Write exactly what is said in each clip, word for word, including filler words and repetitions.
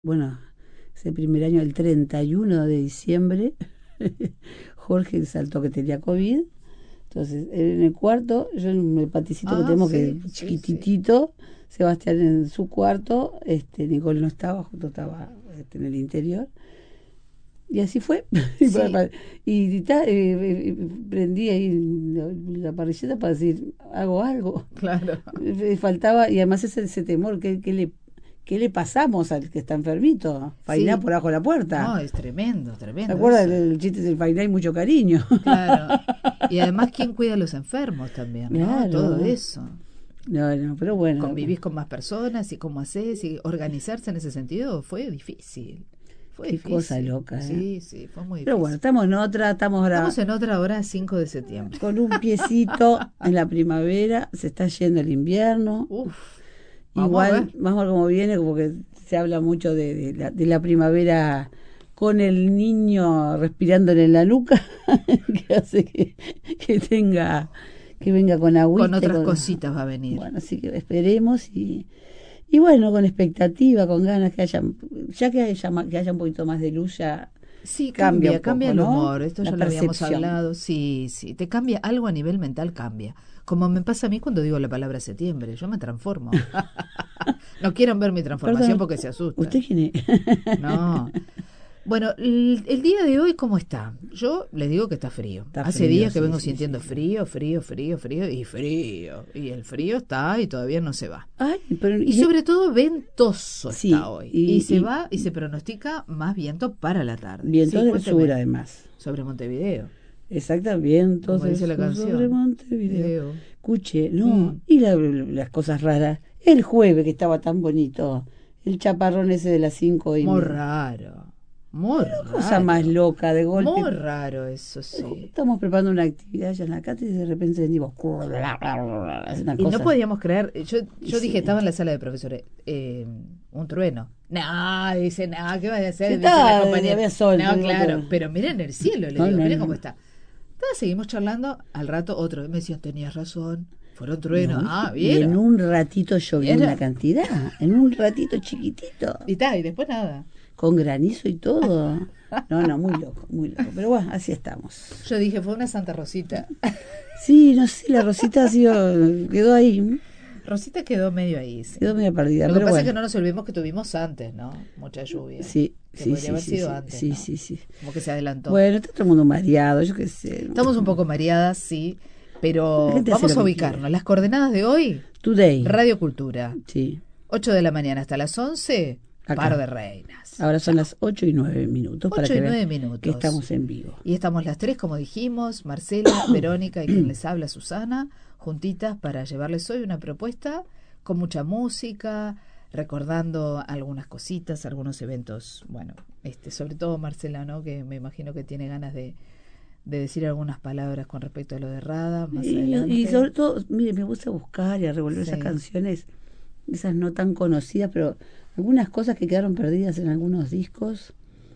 Bueno, ese primer año, el treinta y uno de diciembre, Jorge saltó que tenía COVID. Entonces, en el cuarto, yo en el paticito que Ah, tenemos, que sí, es sí, sí. chiquititito, Sebastián en su cuarto, este, Nicole no estaba, justo estaba este, en el interior. Y así fue. Y, pa- Sí, pa- y ta, eh, eh, prendí ahí la, la parrilleta para decir, hago algo. claro. Eh, Faltaba, y además ese, ese temor, ¿qué, qué le, qué le pasamos al que está enfermito? Fainá Sí. por abajo de la puerta. No, es tremendo, ¿Se tremendo acuerdan eso. del chiste del Fainá y mucho cariño? Claro. Y además, ¿quién cuida a los enfermos también, no? Todo Claro. eso. No, no, pero bueno, Convivís con más personas y cómo haces y organizarse en ese sentido fue difícil. Fue qué cosa difícil. loca, ¿eh? Sí, sí, fue muy Pero bueno, difícil. estamos en otra, estamos ahora Estamos en otra hora, cinco de septiembre. con un piecito en la primavera, se está yendo el invierno. Uf, vamos a Igual, ver. vamos a ver cómo viene, porque se habla mucho de, de la, de la primavera con el niño respirándole en la nuca, que hace que, que tenga, que venga con Con agüita. y otras con- cositas va a venir. bueno, así que esperemos y, y bueno, con expectativa, con ganas que haya, ya que haya, ma- que haya un poquito más de luz, ya Sí, cambia un cambia, cambia poco, el ¿no? humor. Esto La ya lo habíamos percepción. hablado. Sí, sí, te cambia algo a nivel mental, cambia. Como me pasa a mí cuando digo la palabra septiembre, yo me transformo. No quieran ver mi transformación Perdón, porque se asustan. ¿usted quién es? No. Bueno, el, el día de hoy, ¿cómo está? Yo les digo que está frío. Está Hace frío, días que sí, vengo sí, sintiendo sí. frío, frío, frío, frío y frío. Y el frío está y todavía no se va. Ay, pero Y y- sobre todo ventoso está sí, hoy. Y y, se y va y se pronostica más viento para la tarde. vientos Sí, del sur cuénteme. además. Sobre Montevideo, Exacto, vientos como del dice la sur sobre canción. Montevideo. Video. Escuche, no, Mm, y la- las cosas raras. El jueves que estaba tan bonito, el chaparrón ese de las cinco y muy media. raro. Muy Cosa más raro. loca, de golpe. Muy raro eso, sí. Estamos preparando una actividad allá en la cátedra y de repente sentimos. Es una Y no cosa. podíamos creer, yo, Y yo dije, sí. estaba en la sala de profesores, eh, un trueno. No, dice, no, ¿qué va a Sí, hacer? Dice la está, compañera. había sol. No, Digo, claro, todo. pero miren el cielo, le No, digo, no, miren cómo no. está. Entonces seguimos charlando, al rato otro, me decían, tenías razón, fueron truenos. No, y, Ah, y en ¿vieron? un ratito llovió una ¿Vieron? cantidad, en un ratito chiquitito, Y tal, y después nada. con granizo y todo. No, no, muy loco, muy loco. Pero bueno, así estamos. Yo dije, fue una Santa Rosita. Sí, no sé, la Rosita ha sido, quedó ahí, Rosita quedó medio ahí, sí. quedó media perdida, Lo que pero pasa es que bueno. no nos olvidemos que tuvimos antes, ¿no? Mucha lluvia. Sí, Que sí, podría sí, haber sí, sido sí, antes, sí, ¿no? sí, sí. Como que se adelantó. Bueno, está todo el mundo mareado, yo qué sé. Estamos un poco mareadas, sí, La pero gente hace vamos lo a que quiere. ubicarnos. Las coordenadas de hoy, Today, Radio Cultura, sí, ocho de la mañana hasta las once, Par acá. de Reinas. Ahora son Chao. las ocho y nueve minutos para Ocho que y vean nueve que minutos. estamos en vivo. Y estamos las tres, como dijimos, Marcela, Verónica y quien les habla, Susana, juntitas para llevarles hoy una propuesta con mucha música, recordando algunas cositas, algunos eventos, bueno, este, sobre todo Marcela, ¿no? Que me imagino que tiene ganas de, de decir algunas palabras con respecto a lo de Rada más Y, y adelante. sobre todo, mire, me gusta buscar y a revolver esas Sí, canciones, esas no tan conocidas, pero algunas cosas que quedaron perdidas en algunos discos,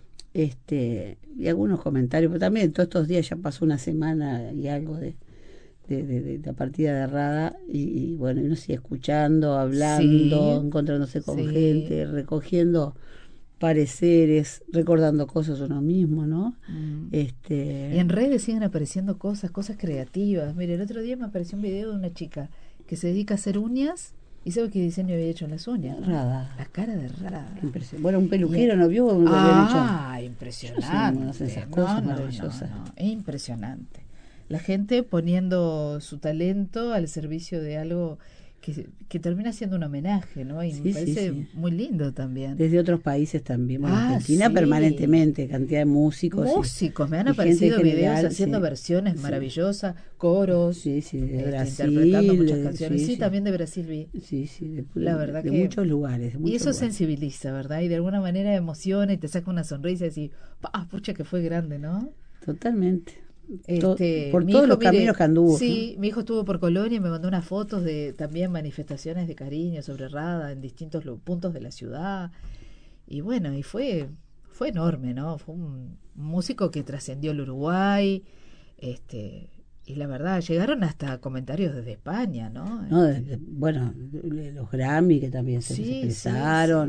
este, y algunos comentarios, pero también todos estos días ya pasó una semana y algo de, de, de- de la partida de Rada, y, y bueno, y uno sigue escuchando, hablando, sí, encontrándose con sí. gente, recogiendo pareceres, recordando cosas uno mismo, ¿no? Mm. Y Este, en redes siguen apareciendo cosas, cosas creativas. Mire, el otro día me apareció un video de una chica que se dedica a hacer uñas y sabe qué diseño había hecho en las uñas, ¿no? Rada. La cara de Rada. Qué impresión. Bueno, un Y e- peluquero, ¿no vio? Lo habían hecho. Ah, Yo no sé cómo hacen impresionante. esas No, cosas no, no, maravillosas. no. Es impresionante. La gente poniendo su talento al servicio de algo que, que termina siendo un homenaje, ¿no? Y me Sí, sí, parece sí. muy lindo también. Desde otros países también. Bueno, Ah, Argentina sí. permanentemente, cantidad de músicos y, Músicos, me han y gente en aparecido videos general. haciendo Sí, versiones sí, maravillosas, coros, sí, sí, de este, interpretando Brasil, muchas de- canciones. sí, Sí, sí, también de Brasil vi. sí, sí, de, La de- verdad de que... muchos lugares, de Y muchos eso lugares. sensibiliza, ¿verdad? Y de alguna manera emociona y te saca una sonrisa y decís, ¡ah, pucha que fue grande!, ¿no? Totalmente. To- Este, por mi todos hijo, los mire, caminos que anduvo, ¿no? sí, mi hijo estuvo por Colonia y me mandó unas fotos de también manifestaciones de cariño sobre Rada en distintos lu- puntos de la ciudad. Y bueno, y fue, fue enorme, ¿no? Fue un músico que trascendió el Uruguay, este, y la verdad, llegaron hasta comentarios desde España, ¿no? ¿No? De- Este, de- bueno, de- los Grammy que también se les sí, sí, expresaron, sí.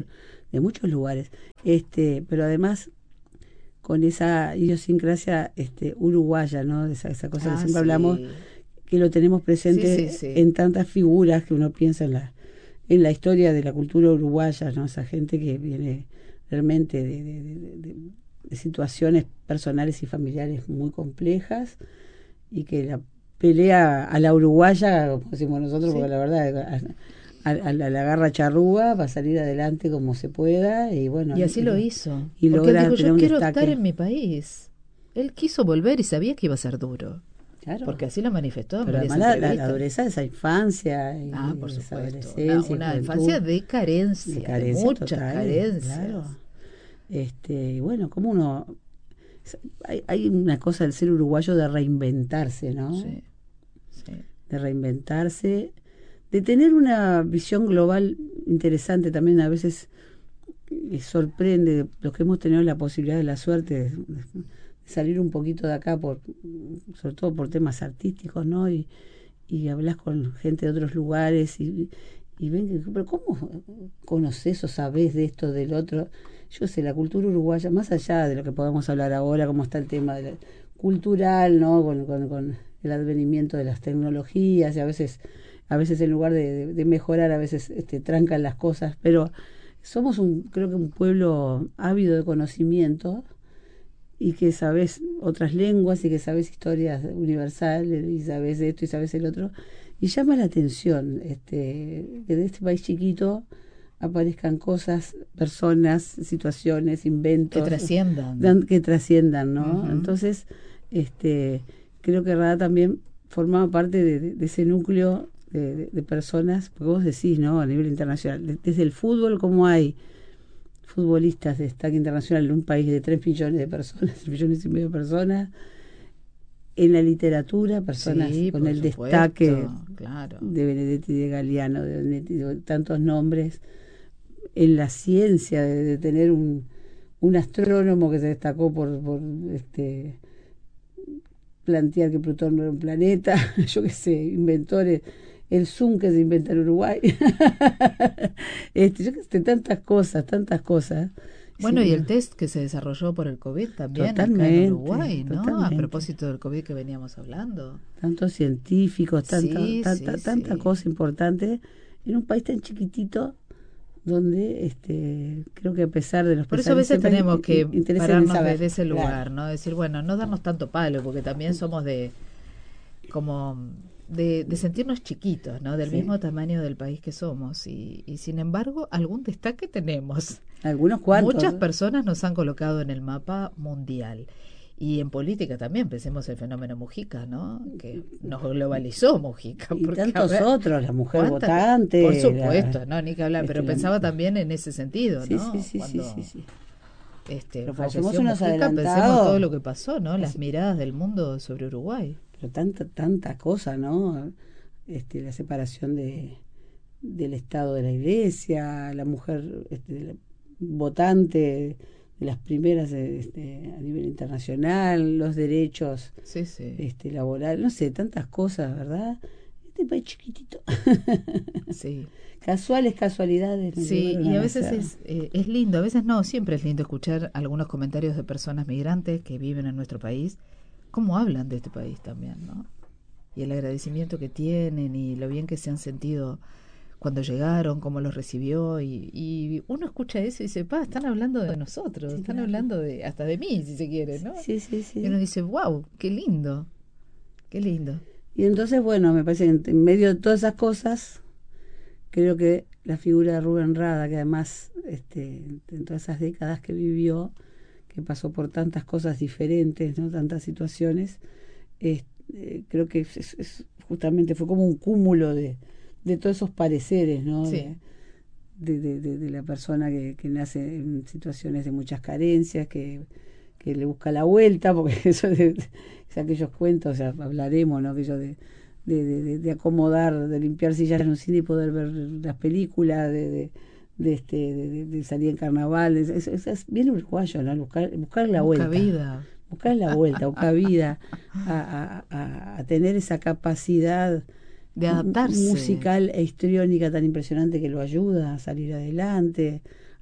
de muchos lugares. Este, pero además con esa idiosincrasia este, uruguaya, ¿no? Esa, esa cosa Ah, que siempre sí. hablamos, que lo tenemos presente Sí, sí, sí. en tantas figuras que uno piensa en la, en la historia de la cultura uruguaya, ¿no? Esa gente que viene realmente de, de, de, de, de situaciones personales y familiares muy complejas y que la pelea a la uruguaya, como decimos nosotros, Sí. porque la verdad, a, a, a la, la garra charrúa va a salir adelante como se pueda y bueno, Y así y, lo hizo. y Porque él logra dijo, tener yo un quiero estar destaque. en mi país. Él quiso volver y sabía que iba a ser duro. Claro. Porque así lo manifestó en Pero varias además la, la, la entrevistas. dureza de esa infancia y Ah, por de esa supuesto. Una, adolescencia y una juventud, infancia de carencia, de de, carencia muchas total, carencias. claro. Este, y bueno, como uno hay, hay una cosa del ser uruguayo de reinventarse, ¿no? Sí, sí. De reinventarse, de tener una visión global interesante también. A veces eh, sorprende los que hemos tenido la posibilidad de la suerte de, de salir un poquito de acá, por sobre todo por temas artísticos, ¿no? Y, y hablas con gente de otros lugares y, y ven que, pero ¿cómo conoces o sabés de esto, del otro? Yo sé, la cultura uruguaya, más allá de lo que podamos hablar ahora, cómo está el tema de la, cultural, ¿no? Con, con, con el advenimiento de las tecnologías y a veces, a veces en lugar de, de, de mejorar, a veces este, trancan las cosas, pero somos un, creo que un pueblo ávido de conocimiento y que sabes otras lenguas y que sabes historias universales y sabes esto y sabes el otro y llama la atención este que de este país chiquito aparezcan cosas, personas, situaciones, inventos que trasciendan, dan, que trasciendan, ¿no? Uh-huh. Entonces, este creo que Rada también formaba parte de, de, de ese núcleo de, de, de personas, porque vos decís, ¿no? A nivel internacional, desde el fútbol como hay futbolistas de destaque internacional en un país de tres millones de personas, tres millones y medio de personas, en la literatura, personas sí, con el supuesto, destaque claro. de Benedetti, de Galeano, de, Benedetti, de tantos nombres, en la ciencia, de, de tener un, un astrónomo que se destacó por, por este plantear que Plutón no era un planeta, yo qué sé, inventores, el Zoom que se inventa en Uruguay, este, yo qué sé, tantas cosas, tantas cosas. Bueno, sí, y el test que se desarrolló por el COVID también totalmente, acá en Uruguay, ¿no? Totalmente. A propósito del COVID que veníamos hablando. Tantos científicos, tanta, sí, tanta, sí, tanta sí. cosa importante en un país tan chiquitito donde este creo que a pesar de los por eso a pesares veces tenemos in, que in, pararnos saber, desde ese lugar, claro. ¿no? Decir, bueno, no darnos tanto palo, porque también somos de como de, de sentirnos chiquitos, ¿no? Del sí. mismo tamaño del país que somos y, y sin embargo algún destaque tenemos. Algunos cuantos. Muchas personas nos han colocado en el mapa mundial. Y en política también, pensemos el fenómeno Mujica, ¿no? Que nos globalizó Mujica. Y porque, tantos ver, otros, la mujer votante. Por supuesto, la, no, ni que hablar, este, pero la, pensaba también en ese sentido, sí, ¿no? Sí, sí, Cuando, sí, sí, sí. Este, pero falleció unos Mujica, pensemos todo lo que pasó, ¿no? Las miradas del mundo sobre Uruguay. Pero tanta, tanta cosa, ¿no? Este, la separación de del Estado de la Iglesia, la mujer este, la votante de las primeras este, a nivel internacional, los derechos sí, sí. Este, laborales, no sé, tantas cosas, ¿verdad? Este país chiquitito. Sí. Casuales casualidades. Sí, y a veces es, eh, es lindo, a veces no, siempre es lindo escuchar algunos comentarios de personas migrantes que viven en nuestro país, cómo hablan de este país también, ¿no? Y el agradecimiento que tienen y lo bien que se han sentido cuando llegaron, cómo los recibió y, y uno escucha eso y dice, pa, están hablando de nosotros, sí, están claro. hablando de hasta de mí, si se quiere, ¿no? Sí, sí, sí. Y uno dice, wow, qué lindo, qué lindo. Y entonces, bueno, me parece que en medio de todas esas cosas, creo que la figura de Rubén Rada, que además, este, en todas esas décadas que vivió, que pasó por tantas cosas diferentes, ¿no? Tantas situaciones, eh, eh, creo que es, es, justamente fue como un cúmulo de de todos esos pareceres, ¿no? Sí. De, de, de, de la persona que, que nace en situaciones de muchas carencias, que, que le busca la vuelta, porque eso de, de, de aquellos cuentos, o sea, hablaremos, ¿no? Aquello de, de, de, de acomodar, de limpiar sillas en un cine y poder ver las películas, de, de, de este de, de salir en carnaval, es, es, es bien uruguayo, ¿no? Buscar, buscar la busca vuelta. vida. Buscar la vuelta, buscar vida, a, a, a, a tener esa capacidad de adaptarse, musical e histriónica tan impresionante que lo ayuda a salir adelante,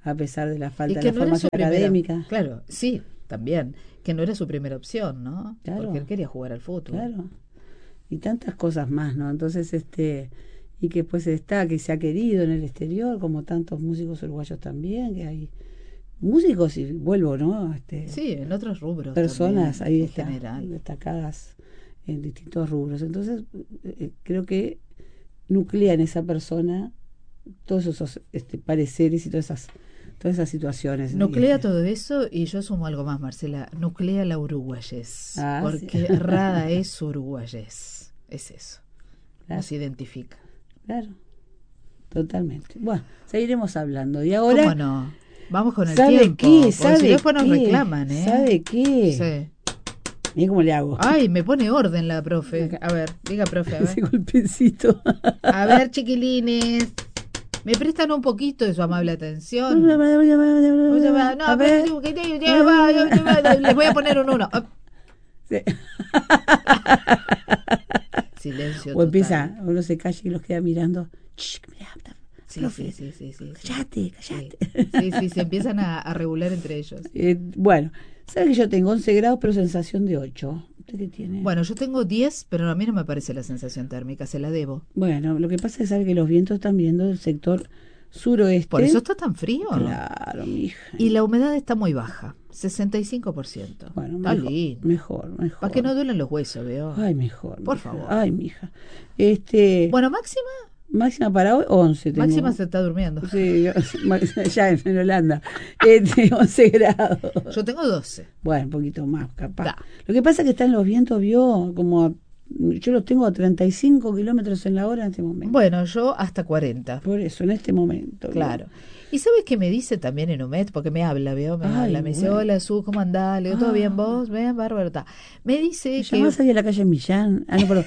a pesar de la Y falta que de la no era su formación primera, académica. claro, sí, también, que no era su primera opción, ¿no? Claro. Porque él quería jugar al fútbol. Claro. Y tantas cosas más, ¿no? Entonces, este, y que después está, que se ha querido en el exterior, como tantos músicos uruguayos también, que hay músicos, y vuelvo, ¿no? Este, Sí, en otros rubros. personas también, ahí en está, general. destacadas en distintos rubros. Entonces, eh, creo que nuclea en esa persona todos esos este, pareceres y todas esas, todas esas situaciones. Nuclea Y, todo eso y yo sumo algo más, Marcela. Nuclea la uruguayez. Ah, porque sí. Rada es su uruguayez. Es eso. Claro. Nos identifica. Claro, totalmente. Bueno, seguiremos hablando. Y ahora, ¿Cómo no? Vamos con el ¿sabe tiempo. qué? Porque ¿Sabe si después nos qué? reclaman, ¿eh? ¿Sabe qué? Sí. Mira cómo le hago. Ay, me pone orden la profe. A ver, diga, profe, a Ese ver. golpecito. A ver, chiquilines. ¿Me prestan un poquito de su amable atención? No, A ver. les voy a poner un uno. Sí. Silencio O total. empieza, uno se calla y los queda mirando. Shh, mirá, Sí, profe, sí, sí, sí, sí, sí. Callate, callate. Sí, sí, se empiezan a, a regular entre ellos. Eh, bueno, ¿sabe que yo tengo once grados pero sensación de ocho? ¿Usted qué tiene? Bueno, yo tengo diez, pero a mí no me parece la sensación térmica, se la debo. Bueno, lo que pasa es sabe que los vientos están viendo del sector suroeste. ¿Por eso está tan frío? Claro, mija. Y la humedad está muy baja, sesenta y cinco por ciento. Bueno, Está mejor, lindo. mejor, mejor. Para que no duelen los huesos, veo. Ay, mejor. Por mija. favor. Ay, mija. Este, Bueno, máxima. máxima para hoy, once. Tengo. Máxima se está durmiendo. Sí, yo- ya en, en Holanda. Este, once grados. Yo tengo doce. Bueno, un poquito más, capaz. Da. Lo que pasa es que están los vientos, vio, como a- yo los tengo a treinta y cinco kilómetros en la hora en este momento. Bueno, yo hasta cuarenta. Por eso, en este momento. ¿vio? Claro. ¿Y sabes qué me dice también en Umet? Porque me habla, ¿veo? Me Ay, habla. Me dice, bueno. hola, Su, ¿cómo andás? Le digo, ¿todo Ah. bien vos? Ven, bárbaro, está. Me dice ¿Me que... llamás ahí a la calle Millán? Ah, no, perdón.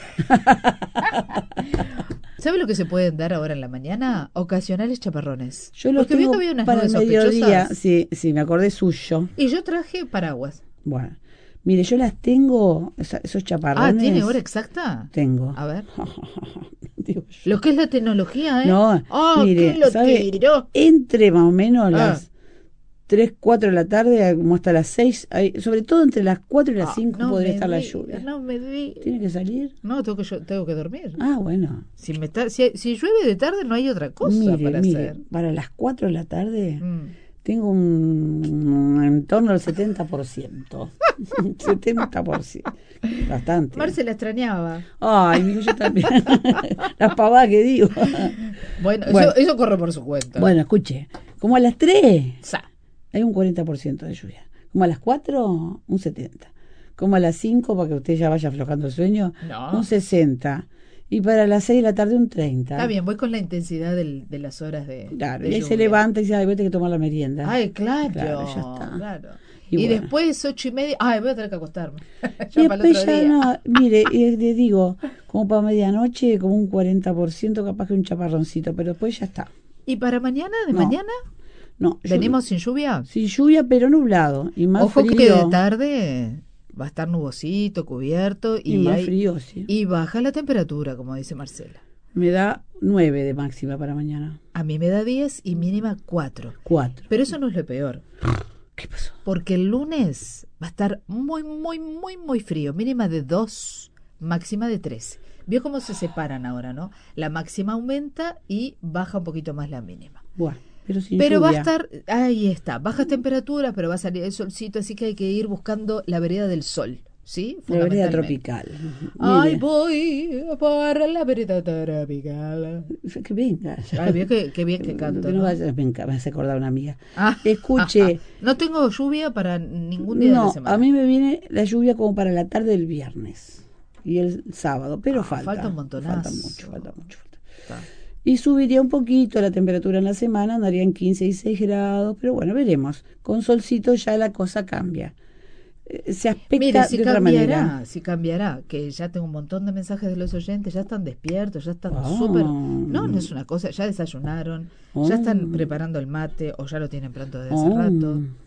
¿Sabe lo que se pueden dar ahora en la mañana? Ocasionales chaparrones. Yo los Porque vio tengo que había unas para el nubes mediodía. sospechosas. Sí, sí, me acordé suyo. Y yo traje paraguas. Bueno, mire, yo las tengo, esa- esos chaparrones. Ah, ¿tiene hora exacta? Tengo. A ver. Digo yo. Lo que es la tecnología, ¿eh? No, ¡Ah, mire, qué lo ¿sabe? tiró! Entre más o menos Ah. las tres, cuatro de la tarde, como hasta las seis, ahí, sobre todo entre las cuatro y las Ah, cinco no podría me estar la diga, lluvia. No me di... ¿Tiene que salir? No, tengo que, yo, tengo que dormir. Ah, bueno. Si, me está, si, si llueve de tarde no hay otra cosa Mire, para mire, hacer. para las cuatro de la tarde Mm. tengo un en torno al setenta por ciento. setenta por ciento. Bastante. Marce la extrañaba. Ay, mijo, yo también. Las pavadas que digo. Bueno, Bueno. Eso, eso corre por su cuenta. Bueno, escuche, como a las tres Sa. hay un cuarenta por ciento de lluvia. Como a las cuatro, un setenta por ciento. Como a las cinco, para que usted ya vaya aflojando el sueño, No. un sesenta por ciento. Y para las seis de la tarde, un treinta por ciento. Está bien, voy con la intensidad del- de las horas de. Claro, de y ahí se lluvia. levanta y dice, ay, voy a tener que tomar la merienda. Ay, claro. Claro, ya está. Claro. Y Y, bueno. después, ocho y media. Ay, voy a tener que acostarme. Y ya para el después otro ya día. no, mire, y le digo, como para medianoche, como un cuarenta por ciento, capaz que un chaparroncito, pero después ya está. ¿Y para mañana? ¿De No. mañana? No, ¿Venimos sin lluvia? lluvia- sin lluvia, pero nublado. Y más Ojo frío. que de tarde va a estar nubosito, cubierto y, y más hay- frío, sí. y baja la temperatura, como dice Marcela. Me da nueve de máxima para mañana. A mí me da diez y mínima cuatro. Cuatro. Pero eso no es lo peor, ¿Qué pasó? porque el lunes va a estar muy, muy, muy, muy frío. Mínima de dos, máxima de tres. Vio cómo se separan ahora, ¿no? La máxima aumenta y baja un poquito más la mínima. Bueno, pero sin Pero va a lluvia. estar, ahí está, bajas temperaturas, pero va a salir el solcito, así que hay que ir buscando la vereda del sol, ¿sí? La vereda Fundamentalmente. tropical. Ay, Mire, voy para la vereda tropical. que venga. Ay, vio que, qué bien que canto, Que no ¿no? vaya- venga, me hace acordar una amiga. Ah, Escuche. ah, ah. No tengo lluvia para ningún día de la No, semana. a mí me viene la lluvia como para la tarde del viernes y el sábado, pero Ah, falta. falta un montonazo. Falta mucho, falta mucho. falta. Está. Y subiría un poquito la temperatura en la semana, andaría en quince y seis grados, pero bueno, veremos. Con solcito ya la cosa cambia. Eh, Se aspecta Mire, si de otra cambiará, manera. si cambiará, que ya tengo un montón de mensajes de los oyentes, ya están despiertos, ya están Ah. súper... No, no es una cosa, ya desayunaron, ya Ah. están preparando el mate o ya lo tienen pronto desde hace Oh. rato.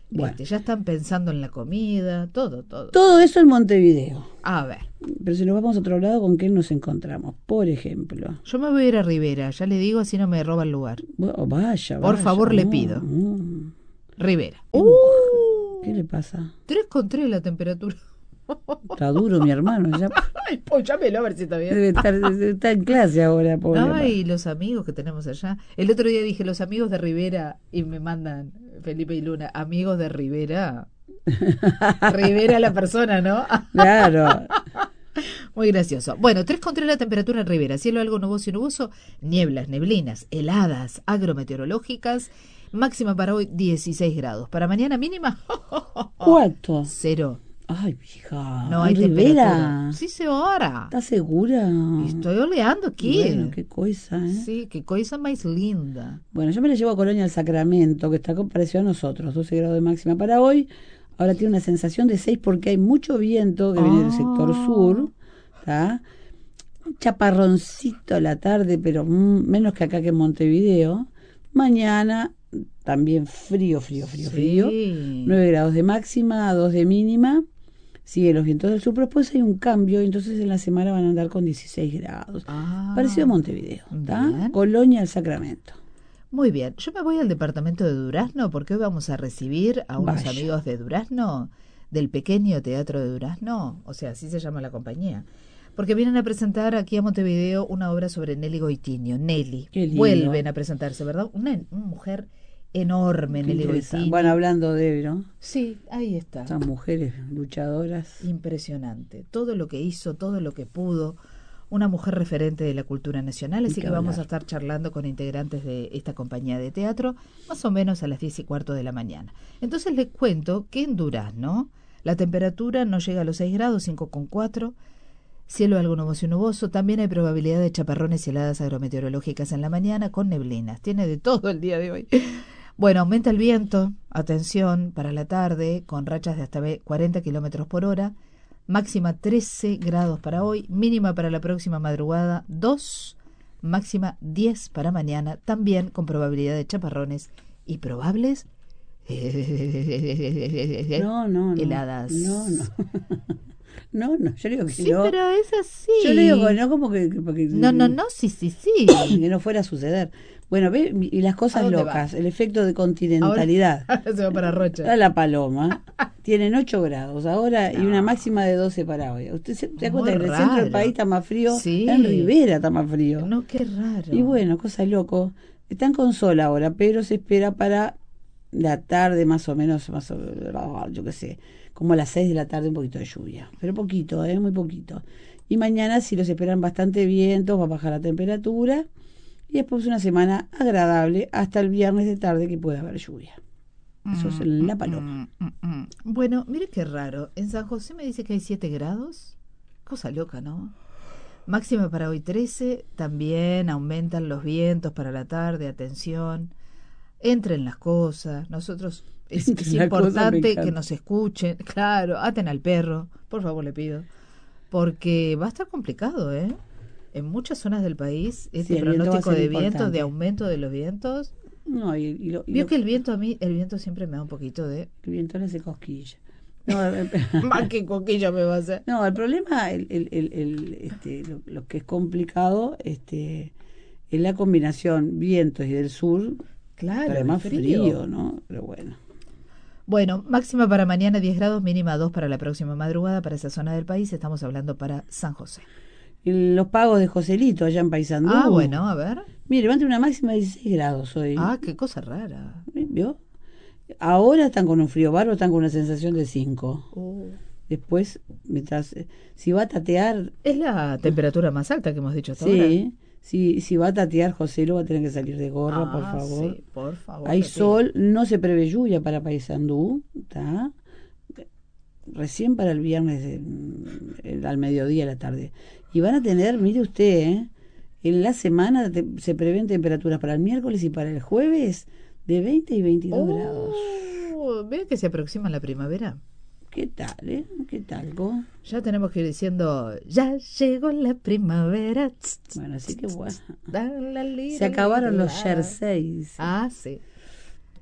Bueno. Este, ya están pensando en la comida, todo, todo. Todo eso en Montevideo. A ver. Pero si nos vamos a otro lado, ¿con qué nos encontramos? Por ejemplo. Yo me voy a ir a Rivera, ya le digo, así no me roba el lugar. Oh, vaya, Por vaya. favor, le Oh, pido. oh. Rivera. ¿Qué, Uh, ¿Qué le pasa? tres con tres la temperatura. Está duro mi hermano. Ya Ay, pues llámelo a ver si está bien. debe estar, debe estar en clase ahora, pobre. Ay, los amigos que tenemos allá. El otro día dije los amigos de Rivera y me mandan Felipe y Luna, amigos de Rivera. Rivera la persona, ¿no? Claro. Muy gracioso. Bueno, tres con tres la temperatura en Rivera. Cielo algo nuboso y nuboso. Nieblas, neblinas, heladas agrometeorológicas. Máxima para hoy dieciséis grados. Para mañana mínima ¿Cuánto? cero. Ay, hija. No hay Rivera. temperatura. Sí, se ora. ¿Estás segura? Estoy oleando aquí. Bueno, qué cosa, ¿eh? Sí, qué cosa más linda. Bueno, yo me la llevo a Colonia del Sacramento, que está parecido a nosotros, doce grados de máxima para hoy. Ahora tiene una sensación de seis porque hay mucho viento que viene del sector sur, ¿tá? Un chaparroncito a la tarde, pero mm, menos que acá que en Montevideo. Mañana también frío, frío, frío, Sí. frío. nueve grados de máxima, dos de mínima. Siguen los vientos del sur, pero después hay un cambio, entonces en la semana van a andar con dieciséis grados. Ah, Parecido a Montevideo, ¿tá? bien. Colonia del Sacramento. Muy bien, yo me voy al departamento de Durazno porque hoy vamos a recibir a unos Vaya. amigos de Durazno, del pequeño teatro de Durazno, o sea, así se llama la compañía, porque vienen a presentar aquí a Montevideo una obra sobre Nelly Goitiño. Nelly, Qué lindo. vuelven a presentarse, ¿verdad? Una, una mujer enorme, Qué Nelly interesante. Goitiño. Bueno, hablando de, ¿no? Sí, ahí está. Estas mujeres luchadoras. Impresionante. Todo lo que hizo, todo lo que pudo. Una mujer referente de la cultura nacional, así Ni que que vamos a hablar. estar charlando con integrantes de esta compañía de teatro, más o menos a las diez y cuarto de la mañana. Entonces les cuento que en Durazno la temperatura no llega a los seis grados, cinco con cuatro, cielo algo nuboso y nuboso, también hay probabilidad de chaparrones y heladas agrometeorológicas en la mañana con neblinas, tiene de todo el día de hoy. Bueno, aumenta el viento, atención, para la tarde, con rachas de hasta cuarenta kilómetros por hora, máxima trece grados para hoy, mínima para la próxima madrugada dos, máxima diez para mañana, también con probabilidad de chaparrones y probables No, no, no. heladas. No, no. No, no, yo digo que Sí, no. pero es así. Yo le digo que no, como que, que- porque, No, no, no, sí, sí, sí. que no fuera a suceder. Bueno, ve, y las ¿A cosas dónde locas, va? el efecto de continentalidad. Ahora se va para Rocha. Ahora la Paloma tienen ocho grados ahora y No. una máxima de doce para hoy. ¿Usted se da Muy cuenta que en el centro del raro. país está más frío? Sí. En Rivera está más frío. No, qué raro. Y bueno, cosa loco. Están con sol ahora, pero se espera para la tarde más o menos, más o, yo qué sé, como a las seis de la tarde un poquito de lluvia. Pero poquito, ¿eh? Muy poquito. Y mañana si los esperan bastante vientos, va a bajar la temperatura. Y después una semana agradable hasta el viernes de tarde que puede haber lluvia. Eso es en La Paloma. Mm, mm, mm. Bueno, mire qué raro. En San José me dice que hay siete grados. Cosa loca, ¿no? Máxima para hoy trece. También aumentan los vientos para la tarde. Atención. Entren las cosas. Nosotros es, Entren es las cosas, me importante encanta. que nos escuchen. Claro, aten al perro. Por favor, le pido. Porque va a estar complicado, ¿eh? En muchas zonas del país, este Sí, el viento va a pronóstico ser de vientos, importante. de aumento de los vientos. No, y, y lo, y Vio lo- que el viento a mí, el viento siempre me da un poquito de... el viento le hace cosquilla. No, el, Más que coquilla me va a hacer. no, el problema, el, el, el, el, este, lo, lo que es complicado, este, es la combinación vientos y del sur, Claro, trae el más frío. ¿no? Pero bueno. Bueno, máxima para mañana diez grados, mínima dos para la próxima madrugada para esa zona del país. Estamos hablando para San José. Y los pagos de Joselito allá en Paysandú. Ah, bueno, a ver. Mire, levanta una máxima de dieciséis grados hoy. Ah, qué cosa rara. ¿Vio? Ahora están con un frío bárbaro, están con una sensación de cinco. Uh, Después, mientras, eh, si va a tatear, es la temperatura más alta que hemos dicho hasta ahora. sí, si, si va a tatear, José lo va a tener que salir de gorra, Ah, por favor. sí, por favor. Hay le pido. sol, no se prevé lluvia para Paysandú, ¿tá? Recién para el viernes de- el- al mediodía a la tarde. Y van a tener, mire usted, ¿eh? En la semana te- se prevén temperaturas para el miércoles y para el jueves de veinte y veintidós grados. Oh, ve que se aproxima la primavera. ¿Qué tal, eh? ¿Qué tal, go? Ya tenemos que ir diciendo, ya llegó la primavera. Tss, tss, Bueno, así que bueno. da la lira, Se acabaron la, los la. jerseys. Ah, sí.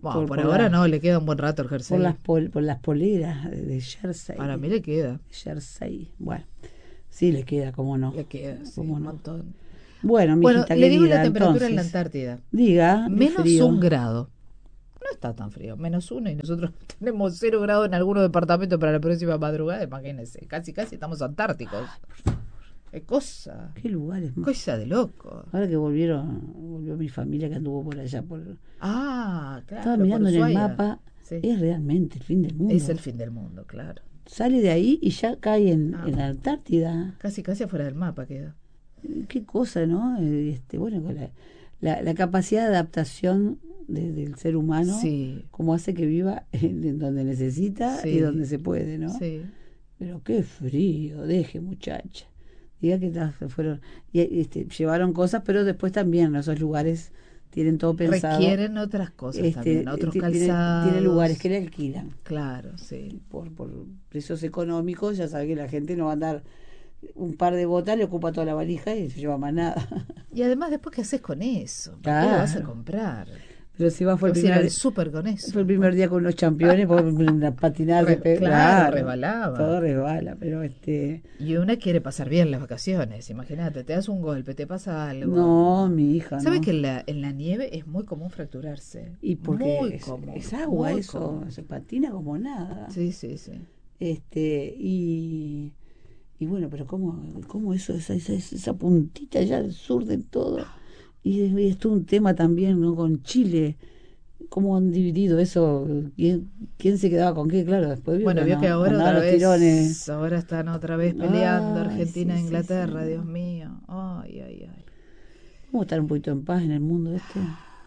Bueno, por, por ahora la- no, le queda un buen rato el jersey. por las pol- por las poleras de, de jersey. Para mí le queda, Jersey. Bueno, sí le queda, cómo no. le queda, sí, ¿Cómo un no? montón. Bueno, Bueno, mijita le digo la querida, temperatura en la entonces, Antártida. diga, de Menos frío. un grado. No está tan frío, menos uno y nosotros tenemos cero grados en algunos departamentos para la próxima madrugada, imagínense, casi casi estamos antárticos. Qué cosa, Qué lugares más. cosa de loco. Ahora que volvieron, volvió mi familia que anduvo por allá, por Ah, claro. estaba mirando por en el Ushuaia. mapa, Sí. es realmente el fin del mundo. Es el fin del mundo, claro. Sale de ahí y ya cae en, Ah. en la Antártida. Casi casi afuera del mapa queda. Qué cosa, ¿no? Eh, Este, bueno, con la, la, la capacidad de adaptación de- del ser humano, Sí. como hace que viva en, en donde necesita Sí. y donde se puede, ¿no? Sí. Pero qué frío, deje muchacha. Diga que ta- se fueron, y, este, llevaron cosas, pero después también esos lugares tienen todo pensado. Requieren otras cosas este, también, otros ti- tiene- calzados. Tiene lugares que le alquilan. Claro, sí. Por, por precios económicos, ya sabe que la gente no va a andar un par de botas, le ocupa toda la valija y se lleva más nada. Y además, después, ¿qué haces con eso? ¿Para qué lo vas a Claro. comprar? Pero si va fue el Vas a ir primer, al súper con eso. fue el primer día con los campeones, porque la patinada Re- se pe- claro, resbalaba. Todo resbala, pero este Y una quiere pasar bien las vacaciones, imagínate, te das un golpe, te pasa algo. no, mi hija, ¿Sabes no. que en la, en la nieve es muy común fracturarse? Y porque muy es, común, es agua, muy eso común. se patina como nada. Sí, sí, sí. Este, y, y bueno, pero cómo, cómo eso, esa, esa, esa puntita allá al sur de todo. Y, y esto un tema también, ¿no? Con Chile, cómo han dividido eso, quién, quién se quedaba con qué, claro, después vio Bueno, que vio no- que ahora andaban otra los vez, tirones. ahora están otra vez peleando Ay, Argentina e sí, sí, Inglaterra, sí. Dios mío. Ay, ay, ay. Vamos a estar un poquito en paz en el mundo este.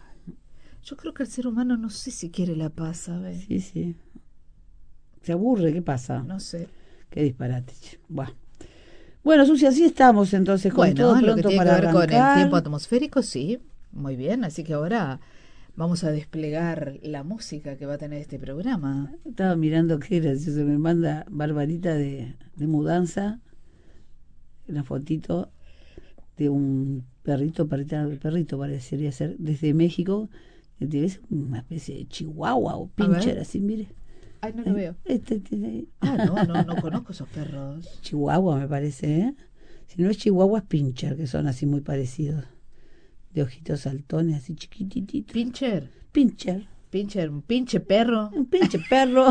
Yo creo que el ser humano no sé si quiere la paz, ¿sabes? Sí, sí. Se aburre, ¿qué pasa? No sé. Qué disparate. che. Buah. Bueno, Susi, así estamos entonces con Bueno, todo lo que pronto tiene que para ver con el arrancar. tiempo atmosférico, sí, muy bien. Así que ahora vamos a desplegar la música que va a tener este programa. Estaba mirando qué gracioso, me manda Barbarita de, de mudanza, una fotito de un perrito, perrita, perrito parecería ser, desde México, que te ves una especie de chihuahua o pincher, ver. así, mire. Ay, no lo veo. Este tiene Ah, no, no, no conozco esos perros. chihuahua, me parece, ¿eh? Si no es chihuahua, es pincher, que son así muy parecidos, de ojitos saltones, así chiquitititos. Pincher, Pincher, pincher, un pinche perro. un pinche perro.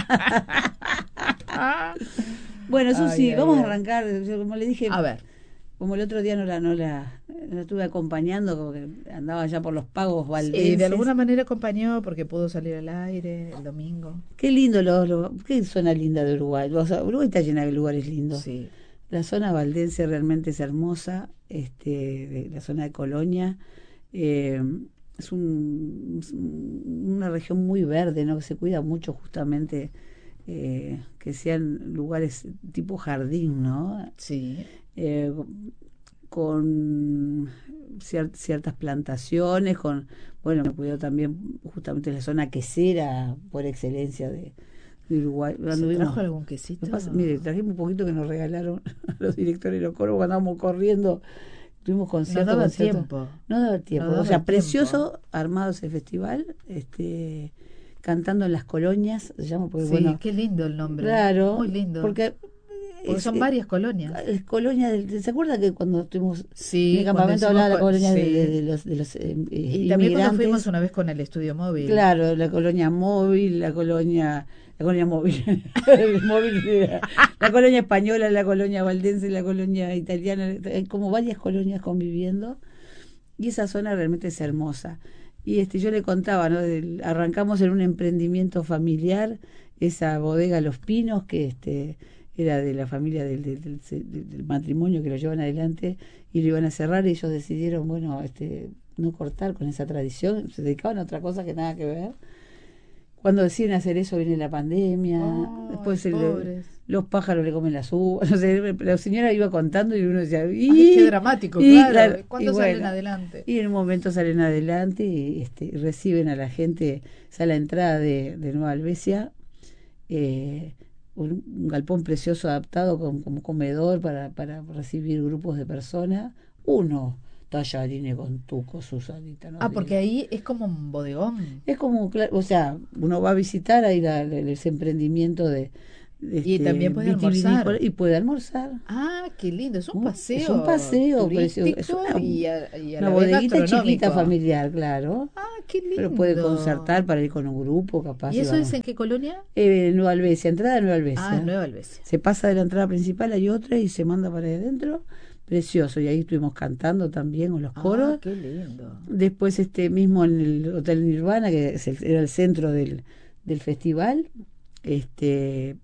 Bueno, eso Ay, sí, ay, vamos a ay. arrancar. Yo, como le dije, A ver, como el otro día no la, no la, no la estuve acompañando, como que andaba ya por los pagos valdenses. y de alguna manera acompañó porque pudo salir al aire el domingo. Qué lindo, los, los- qué zona linda de Uruguay. O sea, Uruguay está llena de lugares lindos. Sí. La zona valdense realmente es hermosa, este, de la zona de Colonia. eh, es un- es un- una región muy verde, ¿no? Que se cuida mucho justamente eh, que sean lugares tipo jardín, ¿no? Sí. Eh, con cier- ciertas plantaciones, con, bueno, me cuidó también justamente la zona quesera por excelencia de, de Uruguay. ¿Se Anduvimos- trajo algún Lo quesito? que pasa- mire, trajimos un poquito que nos regalaron a los directores de los coros cuando andábamos corriendo. Tuvimos No concierto. daba concierto. tiempo. No daba tiempo. No daba o sea, tiempo. precioso armado ese festival, este, cantando en las colonias, se llama, porque Sí, bueno, qué lindo el nombre. claro, Muy lindo. porque, Porque es- son varias colonias. es colonia del- ¿se acuerda que cuando estuvimos Sí, en el campamento cuando hablaba de la hicimos colonia con- de, sí. de- de los, de los eh, eh, Y también cuando inmigrantes? fuimos una vez con el estudio móvil. Claro, la colonia móvil, la colonia, la colonia móvil, el móvil, la, la colonia española, la colonia valdense, la colonia italiana, hay como varias colonias conviviendo y esa zona realmente es hermosa. Y este, yo le contaba, ¿no? Del- arrancamos en un emprendimiento familiar, esa bodega Los Pinos, que este era de la familia del, del, del- del- del matrimonio que lo llevan adelante y lo iban a cerrar y ellos decidieron, bueno, este no cortar con esa tradición, se dedicaban a otra cosa que nada que ver. Cuando deciden hacer eso viene la pandemia, Ay, después el- pobres. los pájaros le comen las uvas, no sé, la señora iba contando y uno decía, Ay, "Y", qué dramático, y, claro. claro, ¿Cuándo y salen bueno, adelante? y en un momento salen adelante y, este, y reciben a la gente, o sea, la entrada de, de Nueva Albesia, eh, un, un galpón precioso adaptado con- como comedor para, para recibir grupos de personas. Uno, tallarines con tuco, Susanita. No Ah, sé. porque ahí es como un bodegón. Es como, cla- o sea, uno va a visitar ahí la, la- ese emprendimiento de, de Y este, también puede vitivinícola almorzar. y puede almorzar. Ah, qué lindo. Es un Uh, es un paseo paseo precioso. Es turístico una, y a, y a una la vez bodeguita chiquita gastronómico. familiar, claro. Ah, qué Pero puede lindo. concertar para ir con un grupo, capaz. ¿Y Y eso es vamos. en qué colonia? Eh, Nueva Albesia, entrada de Nueva Ah, en Albesia. Nueva Albesia. Se pasa de la entrada principal, hay otra y se manda para ahí adentro. Precioso. Y ahí estuvimos cantando también con los Ah, coros. qué lindo. Después este mismo en el Hotel Nirvana, que es el- era el centro del, del festival, este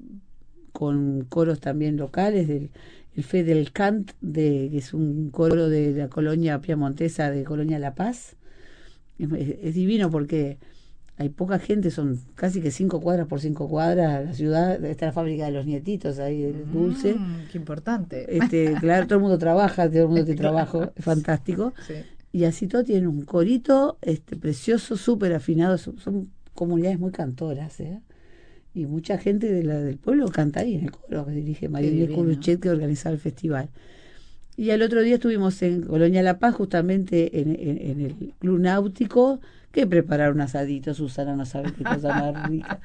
con coros también locales, del el Fe del Cant, de, que es un coro de la colonia piamontesa de Colonia La Paz. Es, es- es divino porque hay poca gente, son casi que cinco cuadras por cinco cuadras, la ciudad, está la fábrica de los nietitos ahí, del dulce. Mm, qué importante. Este, claro, todo el mundo trabaja, todo el mundo tiene Claro. trabajo, es fantástico. Sí. Y así todo tienen un corito este precioso, súper afinado, son, son comunidades muy cantoras, ¿eh? Y mucha gente de la, del pueblo canta ahí en el coro que dirige María Inés divino. Curuchet, que organizaba el festival. Y al otro día estuvimos en Colonia La Paz, justamente en, en- en el Club Náutico, que prepararon un asadito, Susana no sabe qué cosa más rica,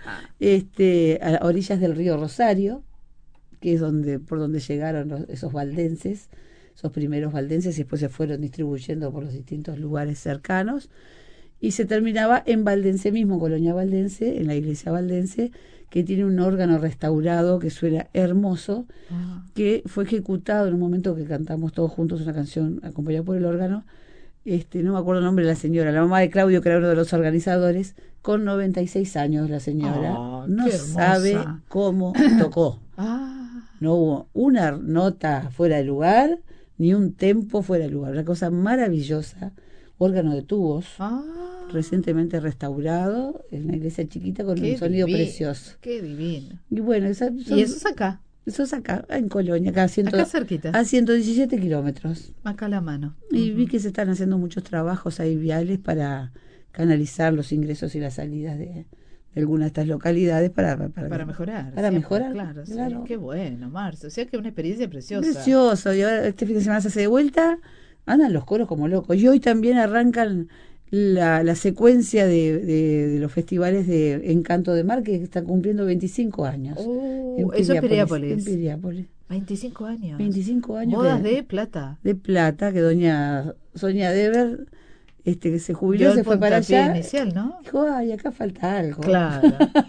este, a orillas del río Rosario, que es donde por donde llegaron los- esos valdenses, esos primeros valdenses, y después se fueron distribuyendo por los distintos lugares cercanos, y se terminaba en Valdense mismo, Colonia Valdense, en la iglesia Valdense, que tiene un órgano restaurado que suena hermoso, Ah, que fue ejecutado en un momento que cantamos todos juntos una canción acompañada por el órgano. Este, no me acuerdo el nombre de la señora, la mamá de Claudio, que era uno de los organizadores, con noventa y seis años la señora, ah, no qué hermosa. sabe cómo tocó. Ah, No hubo una nota fuera de lugar, ni un tempo fuera de lugar. Una cosa maravillosa. Órgano de tubos, ah, recientemente restaurado, en una iglesia chiquita con qué un sonido divino, precioso. qué divino. Y bueno, esa- son- Y eso es acá, eso es acá, en Colonia, acá a, ciento- acá cerquita, a ciento diecisiete kilómetros. acá a la mano. Y vi Ujú. que se están haciendo muchos trabajos ahí viales para canalizar los ingresos y las salidas de, de algunas de estas localidades para, para, Para mejorar. Para siempre, mejorar, Claro, sí. claro. Qué bueno, Marce. O sea que una experiencia preciosa. Precioso. Y ahora este fin de semana se hace de vuelta, andan los coros como locos. Y hoy también arrancan la, la secuencia de, de, de los festivales de Encanto de Mar, que están cumpliendo veinticinco años. Uh, eso es En Piriápolis. Piriápolis. veinticinco años. veinticinco años. Bodas que- de plata. de plata, que doña Sonia Dever, este, que se Dio jubiló, el se fue para puntapié allá. inicial, ¿no? Dijo, ay, acá falta algo. Claro.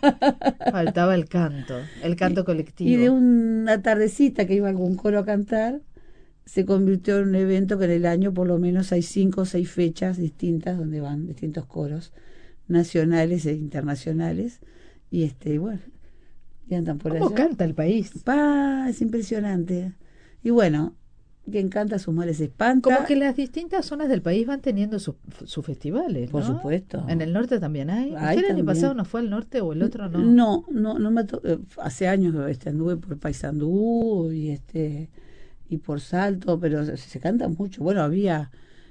Faltaba el canto, el canto colectivo. Y de una tardecita que iba algún coro a cantar, se convirtió en un evento que en el año por lo menos hay cinco o seis fechas distintas donde van distintos coros nacionales e internacionales. Y este, y bueno, y andan por ¿Cómo allá. canta el país? Pa, es impresionante. Y bueno, quien canta sus males espanta. Como que las distintas zonas del país van teniendo sus sus festivales, Por ¿no? supuesto. En el norte también hay. Hay ¿Usted el año también. pasado no fue al norte o el otro no? No, no, no me to- eh, hace años este, anduve por Paysandú y este y por Salto, pero se, se canta mucho. Bueno, había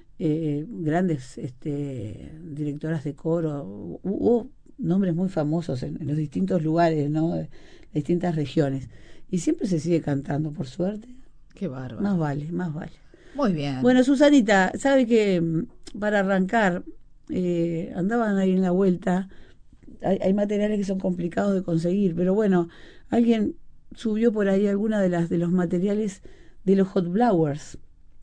eh, grandes este, directoras de coro, hu- hubo nombres muy famosos en, en los distintos lugares, ¿no? De distintas regiones. Y siempre se sigue cantando, por suerte. Qué bárbaro. Más vale, más vale. Muy bien. Bueno, Susanita, sabe que mm, para arrancar, eh, andaban ahí en la vuelta, hay, hay materiales que son complicados de conseguir, pero bueno, alguien subió por ahí alguna de las de los materiales de los Hot Blowers,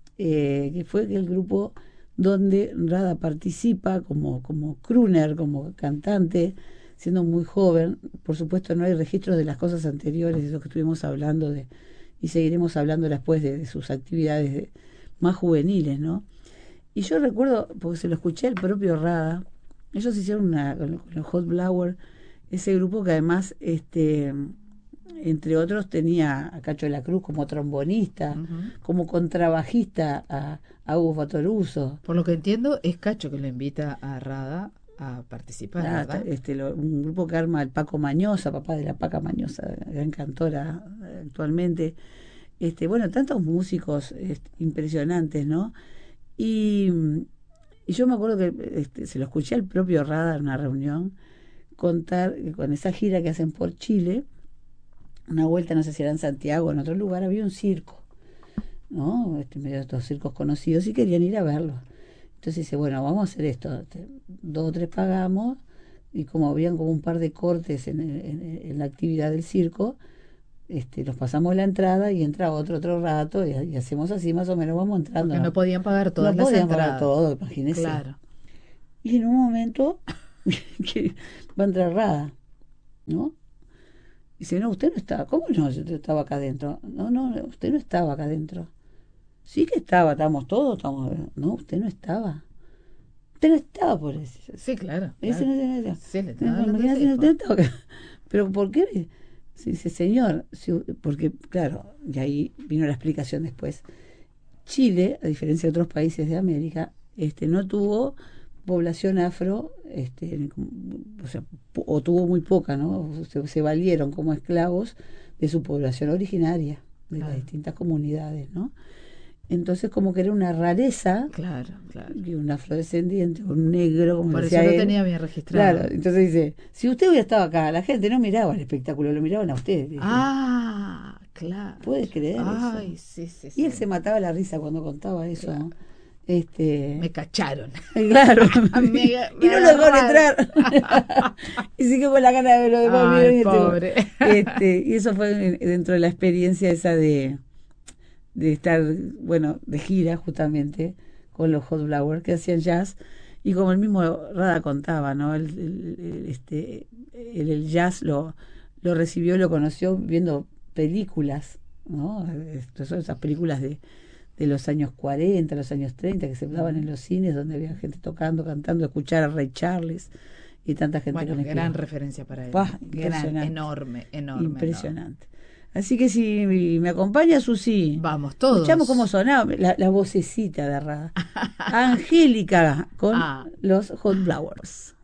eh, que fue el grupo donde Rada participa como, como crooner, como cantante, siendo muy joven. Por supuesto no hay registros de las cosas anteriores, de lo que estuvimos hablando de, y seguiremos hablando después de, de sus actividades de- más juveniles, ¿no? Y yo recuerdo, porque se lo escuché al propio Rada, ellos hicieron una, con, con los Hot Blower, ese grupo que además, este, entre otros, tenía a Cacho de la Cruz como trombonista, Ujú. como contrabajista a, a Hugo Fatoruso. Por lo que entiendo, es Cacho que lo invita a Rada a participar, Ah, ¿verdad? este, lo- un grupo que arma el Paco Mañosa, papá de la Paca Mañosa, gran cantora eh, actualmente. Este, bueno, tantos músicos este, impresionantes, ¿no? Y, y yo me acuerdo que este, se lo escuché al propio Rada en una reunión contar que con esa gira que hacen por Chile, una vuelta, no sé si era en Santiago o en otro lugar, había un circo ¿no? Este, medio de estos circos conocidos y querían ir a verlo. Entonces dice, bueno, vamos a hacer esto, este, dos o tres pagamos, y como habían como un par de cortes en, en, en la actividad del circo, este, nos pasamos la entrada y entra otro otro rato, y, y hacemos así más o menos, vamos entrando. Porque no, no podían pagar todas no las podían entradas. pagar todo, imagínese. Claro. Y en un momento que va a entrar Rada, ¿no? Dice, no, usted no estaba. ¿Cómo no? Yo estaba acá adentro. No, no, usted no estaba acá adentro. Sí que estaba, estábamos todos, estábamos. No, usted no estaba. Usted no estaba por eso. Sí, claro. Ese claro. no, no, no. Sí, le estaba No, hablando imagínate, de no, tipo. usted no estaba acá. Pero ¿por qué? Dice, señor, si- porque, claro, y ahí vino la explicación después. Chile, a diferencia de otros países de América, este, no tuvo población afro, este, o sea, pu- o tuvo muy poca, ¿no? Se, se valieron como esclavos de su población originaria, de Claro. las distintas comunidades, ¿no? Entonces, como que era una rareza Claro, claro. que un afrodescendiente, un negro, como Por eso decía lo él. tenía bien registrado. Claro, entonces dice, si usted hubiera estado acá, la gente no miraba el espectáculo, lo miraban a usted. Dice. Ah, claro. ¿Puede creer Ay, eso? sí, sí, Y sí. él se mataba la risa cuando contaba eso. Claro. Este, Me cacharon. claro. Me- y no me lo dejaron agarraron. entrar. y sigue con la gana de ver los demás. Ay, miren, este, pobre. este, y eso fue dentro de la experiencia esa de, de estar, bueno, de gira justamente con los Hot Flowers que hacían jazz. Y como el mismo Rada contaba, ¿no? El, el, el, este, el, el jazz lo, lo recibió, lo conoció viendo películas, ¿no? Estas son esas películas de, de los años cuarenta, los años treinta, que se daban en los cines, donde había gente tocando, cantando, escuchar a Ray Charles y tanta gente Bueno, con el gran que- referencia para él. Pah, Gran, impresionante. enorme, enorme. Impresionante. Así que si me acompaña, Susi. Vamos, todos. Escuchamos cómo sonaba la, la vocecita de Rada. Angélica con Ah. los Hot Flowers.